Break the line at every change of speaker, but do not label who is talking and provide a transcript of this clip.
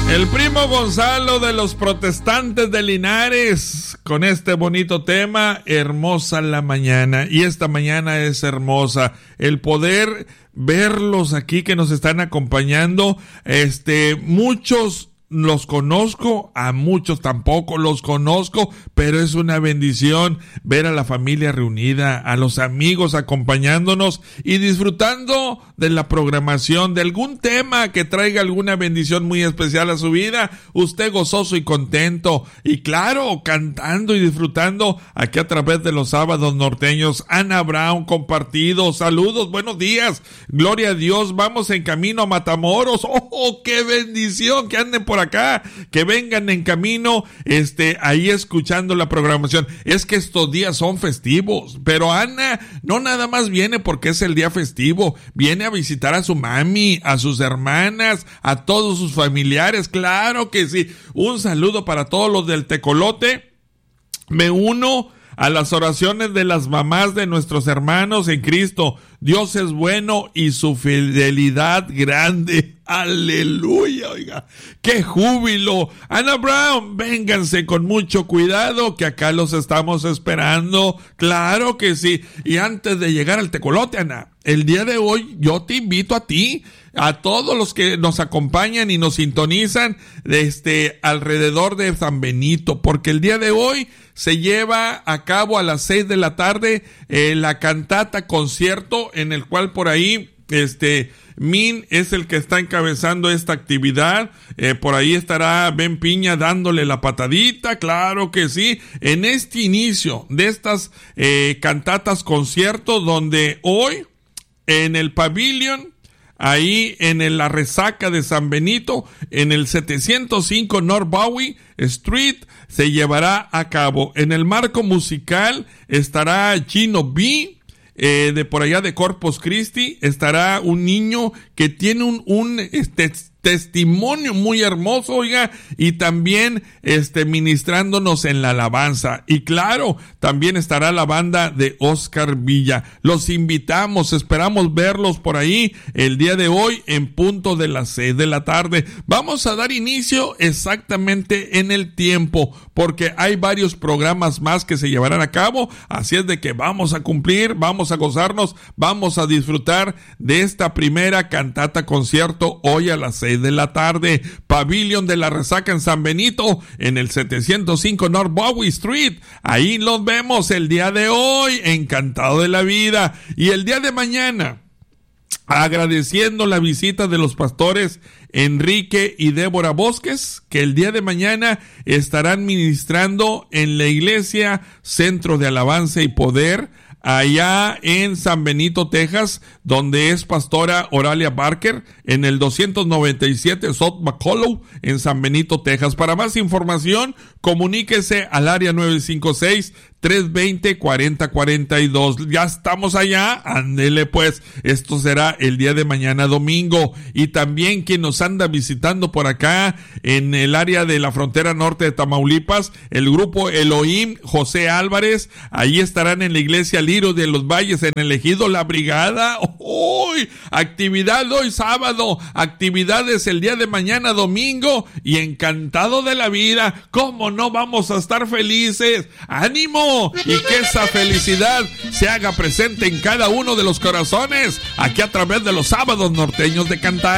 El primo Gonzalo de los protestantes de Linares con este bonito tema, hermosa la mañana. Y esta mañana es hermosa. El poder verlos aquí que nos están acompañando. Muchos los conozco, a muchos tampoco los conozco, pero es una bendición ver a la familia reunida, a los amigos acompañándonos y disfrutando de la programación, de algún tema que traiga alguna bendición muy especial a su vida. Usted gozoso y contento, y claro, cantando y disfrutando aquí a través de los sábados norteños. Ana Brown compartido, saludos, buenos días, gloria a Dios, vamos en camino a Matamoros. ¡Oh, qué bendición! Que anden por acá, que vengan en camino, ahí escuchando la programación. Es que estos días son festivos, pero Ana no nada más viene porque es el día festivo, viene a visitar a su mami, a sus hermanas, a todos sus familiares. Claro que sí. Un saludo para todos los del Tecolote. Me uno a las oraciones de las mamás de nuestros hermanos en Cristo. Dios es bueno y su fidelidad grande. Aleluya, oiga, qué júbilo. Ana Brown, vénganse con mucho cuidado que acá los estamos esperando. Claro que sí. Y antes de llegar al Tecolote, Ana, el día de hoy yo te invito a ti, a todos los que nos acompañan y nos sintonizan alrededor de San Benito, porque el día de hoy se lleva a cabo a las 6 de la tarde la cantata concierto, en el cual por ahí Min es el que está encabezando esta actividad. Por ahí estará Ben Piña dándole la patadita, claro que sí, en este inicio de estas cantatas conciertos, donde hoy en el Pavilion, ahí en la resaca de San Benito, en el 705 North Bowie Street, se llevará a cabo. En el marco musical estará Gino B, de por allá de Corpus Christi. Estará un niño que tiene un testimonio muy hermoso, oiga, y también ministrándonos en la alabanza. Y claro, también estará la banda de Oscar Villa. Los invitamos, esperamos verlos por ahí el día de hoy en punto de las 6 de la tarde. Vamos a dar inicio exactamente en el tiempo, porque hay varios programas más que se llevarán a cabo, así es de que vamos a cumplir, vamos a gozarnos, vamos a disfrutar de esta primera cantata concierto hoy a las 6 de la tarde. Pavilion de la Resaca en San Benito, en el 705 North Bowie Street. Ahí los vemos el día de hoy, encantado de la vida. Y el día de mañana, agradeciendo la visita de los pastores Enrique y Débora Bosques, que el día de mañana estarán ministrando en la iglesia Centro de Alabanza y Poder, allá en San Benito, Texas, donde es pastora Oralia Barker, en el 297 South McCullough, en San Benito, Texas. Para más información, comuníquese al área 956-320-4042. Ya estamos allá, ándele pues. Esto será el día de mañana domingo. Y también quien nos anda visitando por acá en el área de la frontera norte de Tamaulipas, el grupo Elohim José Álvarez, ahí estarán en la iglesia Liro de los Valles, en el ejido La Brigada. ¡Uy! Actividad hoy sábado, actividades el día de mañana domingo, y encantado de la vida. ¿Cómo no vamos a estar felices? ¡Ánimo! Y que esa felicidad se haga presente en cada uno de los corazones, aquí a través de los sábados norteños de cantar.